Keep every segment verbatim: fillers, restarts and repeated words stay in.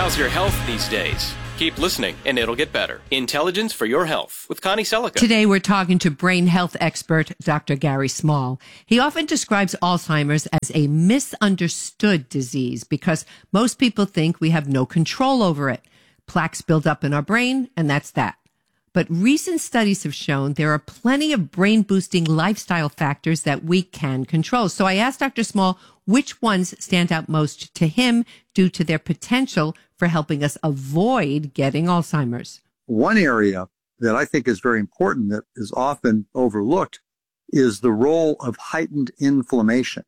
How's your health these days? Keep listening, and it'll get better. Intelligence for your health with Connie Selica. Today, we're talking to brain health expert Doctor Gary Small. He often describes Alzheimer's as a misunderstood disease because most people think we have no control over it. Plaques build up in our brain, and that's that. But recent studies have shown there are plenty of brain-boosting lifestyle factors that we can control. So I asked Doctor Small which ones stand out most to him due to their potential for helping us avoid getting Alzheimer's. One area that I think is very important that is often overlooked is the role of heightened inflammation.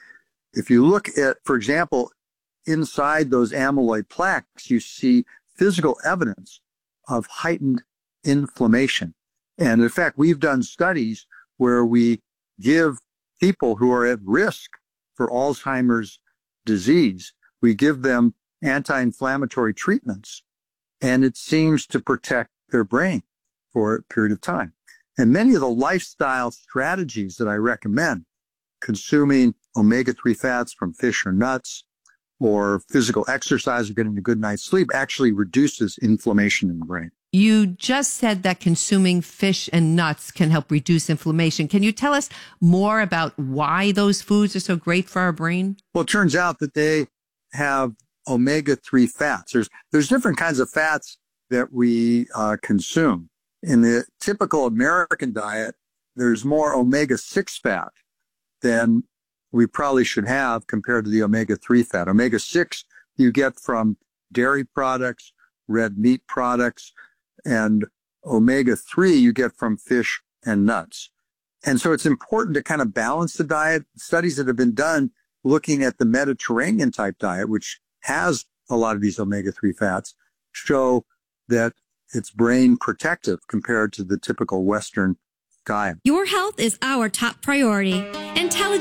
If you look at, for example, inside those amyloid plaques, you see physical evidence of heightened inflammation. And in fact, we've done studies where we give people who are at risk for Alzheimer's disease, we give them anti-inflammatory treatments, and it seems to protect their brain for a period of time. And many of the lifestyle strategies that I recommend, consuming omega three fats from fish or nuts, or physical exercise or getting a good night's sleep, actually reduces inflammation in the brain. You just said that consuming fish and nuts can help reduce inflammation. Can you tell us more about why those foods are so great for our brain? Well, it turns out that they have omega three fats. There's, there's different kinds of fats that we uh, consume. In the typical American diet, there's more omega six fat than we probably should have compared to the omega three fat. omega six you get from dairy products, red meat products, and omega three you get from fish and nuts. And so it's important to kind of balance the diet. Studies that have been done looking at the Mediterranean type diet, which has a lot of these omega three fats, show that it's brain protective compared to the typical Western diet. Your health is our top priority. Intelligent